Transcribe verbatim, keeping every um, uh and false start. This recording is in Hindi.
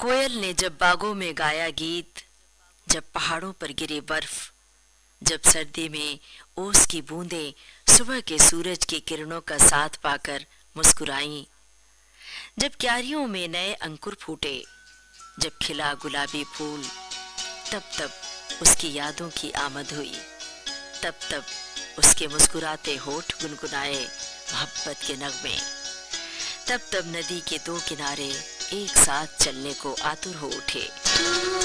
कोयल ने जब बागों में गाया गीत, जब पहाड़ों पर गिरे बर्फ, जब सर्दी में ओस की बूंदें सुबह के सूरज की किरणों का साथ पाकर मुस्कुराईं, जब क्यारियों में नए अंकुर फूटे, जब खिला गुलाबी फूल, तब तब उसकी यादों की आमद हुई। तब तब उसके मुस्कुराते होठ गुनगुनाए मोहब्बत के नगमे। तब तब नदी के दो किनारे एक साथ चलने को आतुर हो उठे।